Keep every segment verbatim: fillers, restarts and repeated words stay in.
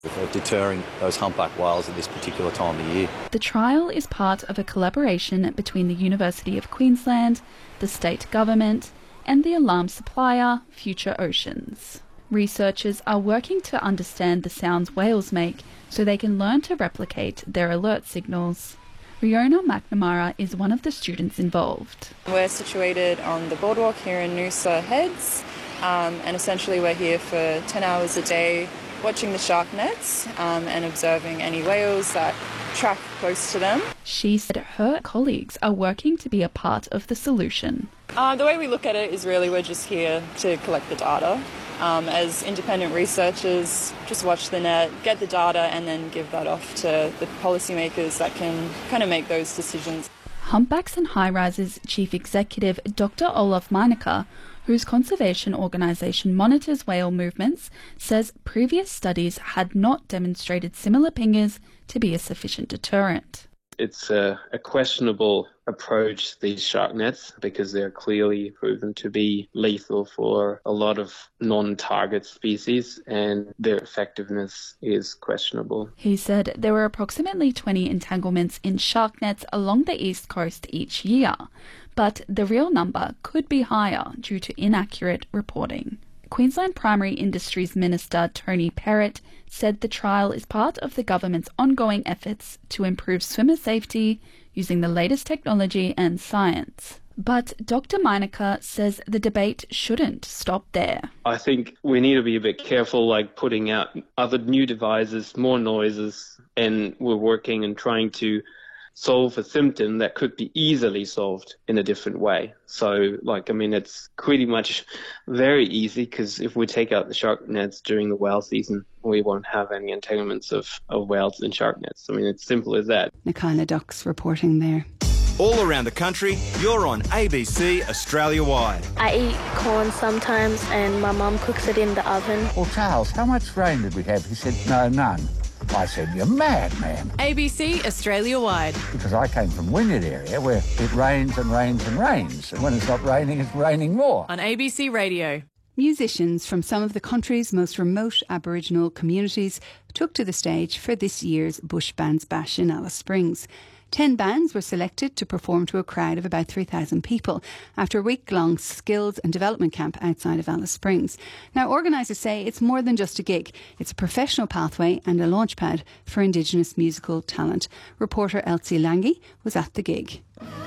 of deterring those humpback whales at this particular time of year. The trial is part of a collaboration between the University of Queensland, the state government, and the alarm supplier Future Oceans. Researchers are working to understand the sounds whales make so they can learn to replicate their alert signals. Riona McNamara is one of the students involved. We're situated on the boardwalk here in Noosa Heads, um, and essentially we're here for ten hours a day watching the shark nets um, and observing any whales that track close to them. She said her colleagues are working to be a part of the solution. Uh, the way we look at it is really we're just here to collect the data. Um, as independent researchers, just watch the net, get the data, and then give that off to the policymakers that can kind of make those decisions. Humpbacks and High Rises Chief Executive Doctor Olaf Meinecker, whose conservation organisation monitors whale movements, says previous studies had not demonstrated similar pingers to be a sufficient deterrent. It's a, a questionable approach, these shark nets, because they're clearly proven to be lethal for a lot of non-target species, and their effectiveness is questionable. He said there were approximately twenty entanglements in shark nets along the east coast each year, but the real number could be higher due to inaccurate reporting. Queensland Primary Industries Minister Tony Perrott said the trial is part of the government's ongoing efforts to improve swimmer safety using the latest technology and science. But Doctor Meinecker says the debate shouldn't stop there. I think we need to be a bit careful, like putting out other new devices, more noises, and we're working and trying to solve a symptom that could be easily solved in a different way. So, like, I mean, it's pretty much very easy, because if we take out the shark nets during the whale season, we won't have any entanglements of, of whales in shark nets. I mean, it's simple as that. Nicola Ducks reporting there. All around the country, you're on A B C Australia Wide. I eat corn sometimes, and my mum cooks it in the oven. Well, Charles, how much rain did we have? He said, no, none. I said, you're mad, man. A B C Australia Wide. Because I came from Wynyard area where it rains and rains and rains. And when it's not raining, it's raining more. On A B C Radio. Musicians from some of the country's most remote Aboriginal communities took to the stage for this year's Bush Bands Bash in Alice Springs. Ten bands were selected to perform to a crowd of about three thousand people after a week-long skills and development camp outside of Alice Springs. Now, organisers say it's more than just a gig. It's a professional pathway and a launchpad for Indigenous musical talent. Reporter Elsie Lange was at the gig.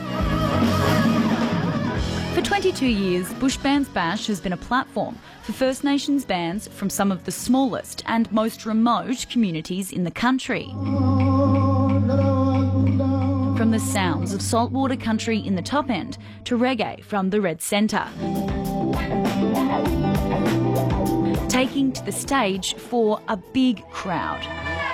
For twenty-two years, Bush Bands Bash has been a platform for First Nations bands from some of the smallest and most remote communities in the country. From the sounds of saltwater country in the top end to reggae from the Red Centre. Taking to the stage for a big crowd.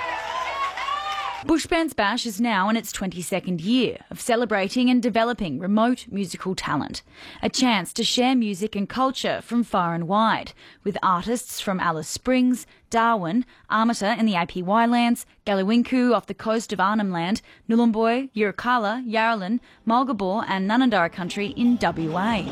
Bush Bands Bash is now in its twenty-second year of celebrating and developing remote musical talent. A chance to share music and culture from far and wide, with artists from Alice Springs, Darwin, Armata in the A P Y lands, Galiwinku off the coast of Arnhem Land, Nhulunbuy, Yirrkala, Yarralin, Mulgabor and Nunandarra country in W A.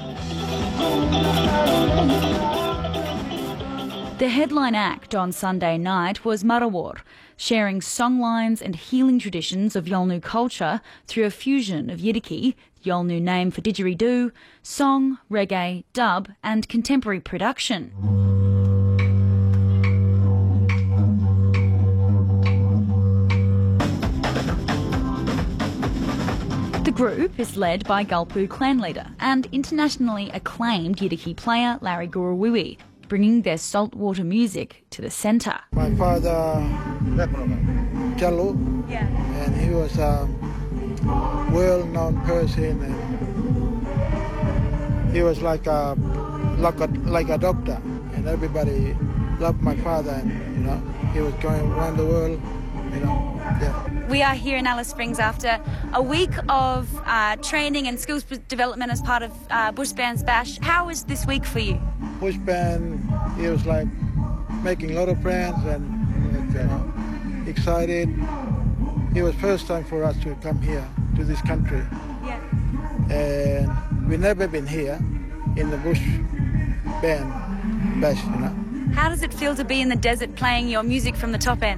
The headline act on Sunday night was Marawar, sharing songlines and healing traditions of Yolngu culture through a fusion of Yidaki, Yolngu name for didgeridoo, song, reggae, dub and contemporary production. The group is led by Gulpu clan leader and internationally acclaimed Yidaki player Larry Gurruwiwi, bringing their saltwater music to the centre. My father, Jallo, yeah. and he was a well-known person, and he was like a, like a like a doctor, and everybody loved my father, and you know, he was going around the world, you know, yeah. We are here in Alice Springs after a week of uh, training and skills development as part of uh, Bush Bands Bash. How was this week for you? Bush Band, he was like making a lot of friends and you know, excited. It was first time for us to come here to this country. Yeah. And we've never been here in the Bush Band Bash, you know. How does it feel to be in the desert playing your music from the top end?